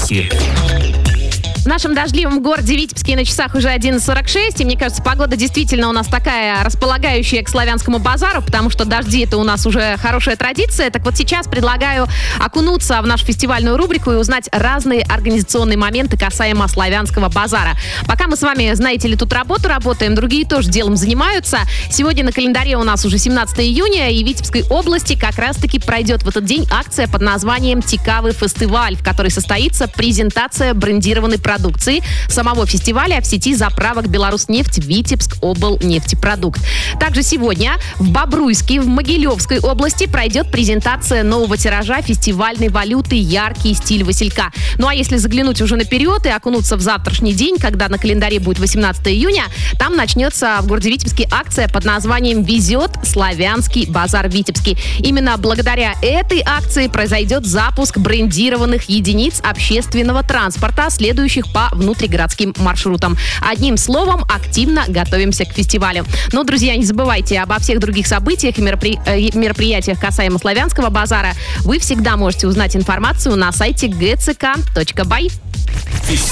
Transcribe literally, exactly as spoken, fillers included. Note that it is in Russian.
новости. В нашем дождливом городе Витебске на часах уже одиннадцать сорок шесть, и мне кажется, погода действительно у нас такая располагающая к славянскому базару, потому что дожди — это у нас уже хорошая традиция. Так вот сейчас предлагаю окунуться в нашу фестивальную рубрику и узнать разные организационные моменты касаемо славянского базара. Пока мы с вами, знаете ли, тут работу работаем, другие тоже делом занимаются. Сегодня на календаре у нас уже семнадцатое июня, и в Витебской области как раз-таки пройдет в этот день акция под названием «Цікавый фестиваль», в которой состоится презентация брендированной продукции продукции самого фестиваля в сети заправок «Беларуснефть», «Витебск», «Облнефтепродукт». Также сегодня в Бобруйске, в Могилевской области пройдет презентация нового тиража фестивальной валюты «Яркий стиль Василька». Ну а если заглянуть уже наперед и окунуться в завтрашний день, когда на календаре будет восемнадцатое июня, там начнется в городе Витебске акция под названием «Везет славянский базар Витебский». Именно благодаря этой акции произойдет запуск брендированных единиц общественного транспорта, следующих по внутригородским маршрутам. Одним словом, активно готовимся к фестивалю. Но, друзья, не забывайте обо всех других событиях и меропри... мероприятиях касаемо славянского базара. Вы всегда можете узнать информацию на сайте гэ цэ ка точка бай.